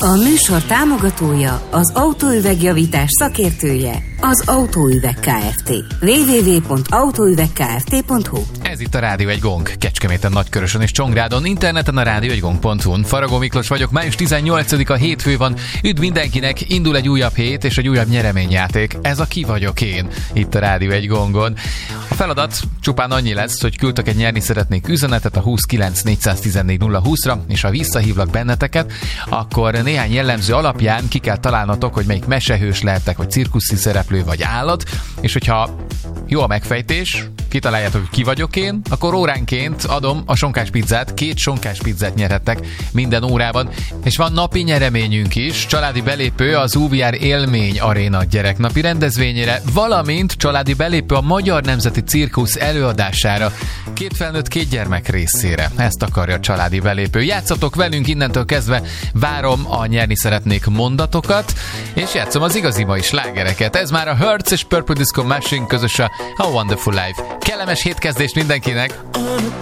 A műsor támogatója, az autóüvegjavítás szakértője, az Autóüveg Kft. www.autóüvegkft.hu. Ez itt a Rádió Egy Gong, Kecskeméten, Nagykörösön és Csongrádon, interneten a rádióegygong.hu-n. Faragó Miklós vagyok, május 18-a hétfő van, üdv mindenkinek, indul egy újabb hét és egy újabb nyereményjáték. Ez a Ki vagyok én, itt a Rádió Egy Gongon. A feladat csupán annyi lesz, hogy küldtek egy nyerni szeretnék üzenetet a 29 414 020-ra, és ha visszahívlak benneteket, akkor néhány jellemző alapján ki kell találnatok, hogy melyik mesehős lehetek, vagy cirkuszi szereplő, vagy állat, és hogyha jó a megfejtés, kitaláljátok, hogy ki vagyok én, akkor óránként adom a sonkáspizzát, 2 sonkáspizzát nyerhettek minden órában, és van napi nyereményünk is, családi belépő az UVR Élmény Aréna gyereknapi rendezvényére, valamint családi belépő a Magyar Nemzeti Cirkusz előadására, 2 felnőtt, 2 gyermek részére. Ezt akarja a családi belépő. Játszatok velünk, innentől kezdve várom a nyerni szeretnék mondatokat, és játszom az igazi mai slágereket. Ez már a Hertz és Purple Disco Machine közös a Wonderful Life. Kellemes hétkezdést mindenkinek!